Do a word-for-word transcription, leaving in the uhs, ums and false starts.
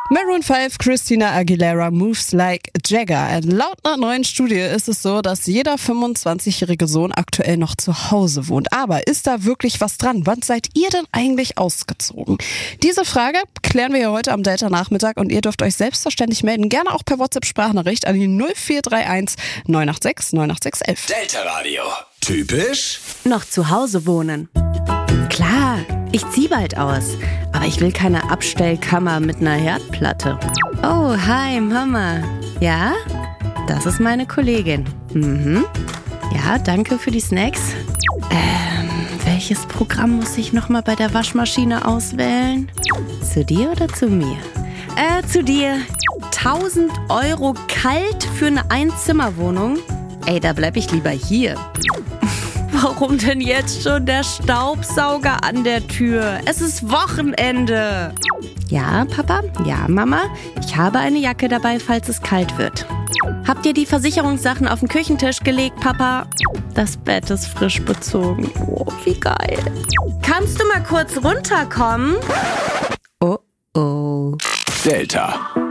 Maroon fünf, Christina Aguilera, Moves Like Jagger. Laut einer neuen Studie ist es so, dass jeder fünfundzwanzigjährige Sohn aktuell noch zu Hause wohnt. Aber ist da wirklich was dran? Wann seid ihr denn eigentlich ausgezogen? Diese Frage klären wir hier heute am Delta-Nachmittag und ihr dürft euch selbstverständlich melden. Gerne auch per WhatsApp-Sprachnachricht an die null vier drei eins neun acht sechs neun acht sechs elf. Delta Radio. Typisch Noch zu Hause wohnen. Klar, ich zieh bald aus, aber ich will keine Abstellkammer mit einer Herdplatte. Oh, hi Mama. Ja? Das ist meine Kollegin. Mhm. Ja, danke für die Snacks. Ähm, welches Programm muss ich nochmal bei der Waschmaschine auswählen? Zu dir oder zu mir? Äh, zu dir. tausend Euro kalt für eine Einzimmerwohnung? Ey, da bleib ich lieber hier. Warum denn jetzt schon der Staubsauger an der Tür? Es ist Wochenende. Ja, Papa? Ja, Mama? Ich habe eine Jacke dabei, falls es kalt wird. Habt ihr die Versicherungssachen auf den Küchentisch gelegt, Papa? Das Bett ist frisch bezogen. Oh, wie geil. Kannst du mal kurz runterkommen? Oh, oh. Delta.